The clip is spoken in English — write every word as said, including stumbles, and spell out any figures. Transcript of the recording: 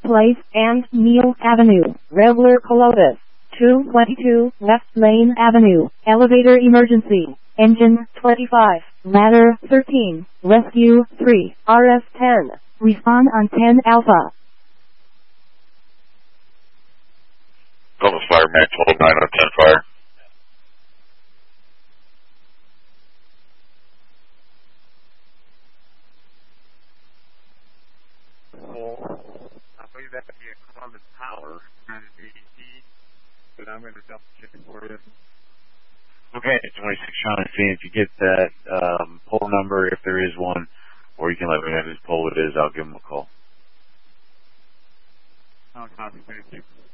Place and Neil Avenue, Regular Colotus, two twenty-two West Lane Avenue, elevator emergency, engine twenty-five, ladder thirteen, rescue three, R S ten, respond on ten Alpha. Columbus Fire, Mac twelve nine on ten Fire. I believe that would be a Columbus Power, nine eighty T, but I'm going to double check it for you. Okay, twenty-six Sean and Phoenix, if you get that um, poll number, if there is one, or you can let me know whose poll it is, I'll give them a call. I'll copy, thank you.